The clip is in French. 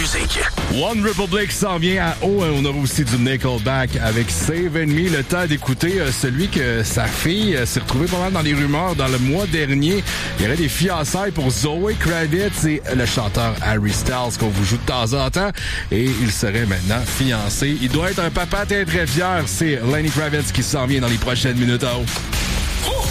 musique. One Republic s'en vient à haut. On aura aussi du Nickelback avec Save Me. Le temps d'écouter celui que sa fille s'est retrouvée pas mal dans les rumeurs dans le mois dernier. Il y aurait des fiançailles pour Zoe Kravitz et le chanteur Harry Styles qu'on vous joue de temps en temps. Et il serait maintenant fiancé. Il doit être un papa très très fier. C'est Lenny Kravitz qui s'en vient dans les prochaines minutes à haut.